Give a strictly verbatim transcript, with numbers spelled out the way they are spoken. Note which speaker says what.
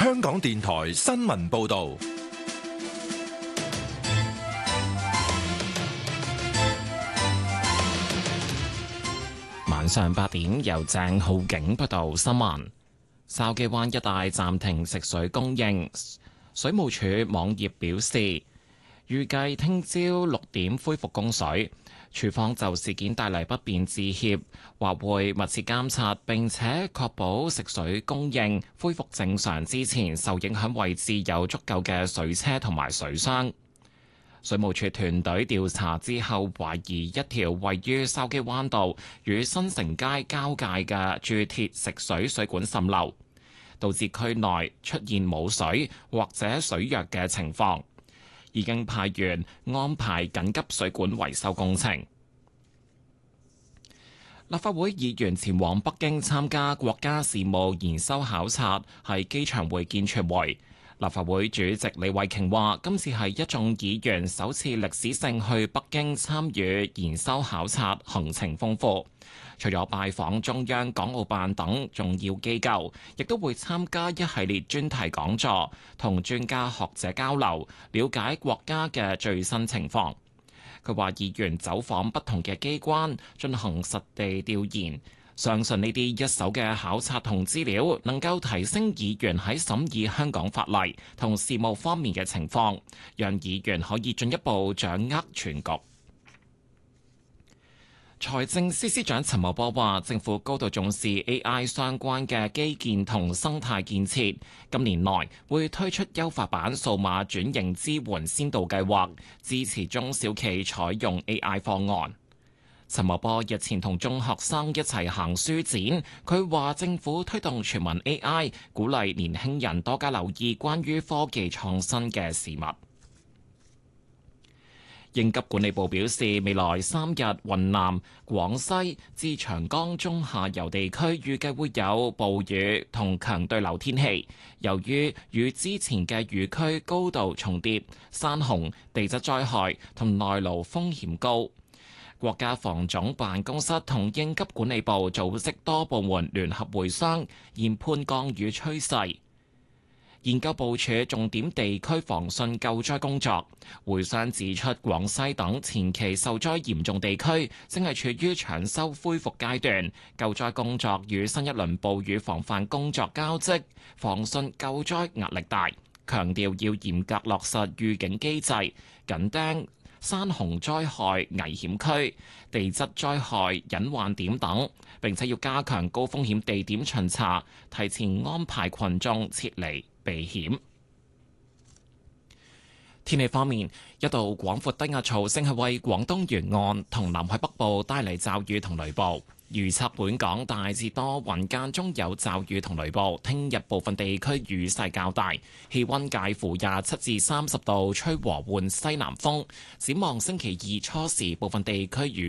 Speaker 1: 香港電台新聞報道。
Speaker 2: 晚上八點，由鄭浩景報道新聞。筲箕灣一帶暫停食水供應，水務署網頁表示，預計聽朝六點恢復供水。署方就事件帶嚟不便致歉，話會密切監察並且確保食水供應恢復正常之前，受影響位置有足夠嘅水車同埋水箱。水務署團隊調查之後，懷疑一條位於筲箕灣道與新城街交界嘅鑄鐵食水水管滲漏，導致區內出現冇水或者水弱嘅情況。已經派員安排緊急水管維修工程。立法會議員前往北京參加國家事務研修考察，喺機場會見傳媒。立法會主席李慧瓊話：今次係一眾議員首次歷史性去北京參與研修考察，行程豐富。除咗拜訪中央港澳辦等重要機構，亦都會參加一系列專題講座，同專家學者交流，了解國家嘅最新情況。佢話：議員走訪不同嘅機關，進行實地調研，相信呢啲一手嘅考察同資料，能夠提升議員喺審議香港法例同事務方面嘅情況，讓議員可以進一步掌握全局。財政司司長陳茂波話：政府高度重視 A I 相關嘅基建同生態建設，今年內會推出優化版數碼轉型支援先導計劃，支持中小企採用 A I 方案。陳茂波日前同中學生一齊行書展，佢話政府推動全民 A I， 鼓勵年輕人多加留意關於科技創新嘅事物。應急管理部表示，未來三日雲南、廣西至長江中下游地區預計會有暴雨同強對流天氣。由於與之前嘅雨區高度重疊，山洪、地質災害同內澇風險高。國家防總辦公室同應急管理部組織多部門聯合會商，研判降雨趨勢，研究部署重點地區防汛救災工作。會商指出，廣西等前期受災嚴重地區正係處於搶修恢復階段，救災工作與新一輪暴雨防範工作交織，防汛救災壓力大，強調要嚴格落實預警機制，緊盯山洪災害危險區、地質災害隱患點等，並且要加強高風險地點巡查，提前安排群眾撤離避險。天氣方面，一道廣闊低壓槽正係為廣東沿岸同南海北部帶嚟驟雨同雷暴。預測本港大致多雲，間中有驟雨同雷暴。聽日部分地區雨勢較大，氣溫介乎廿七至三十度，吹和緩西南風。展望星期二初時，部分地區雨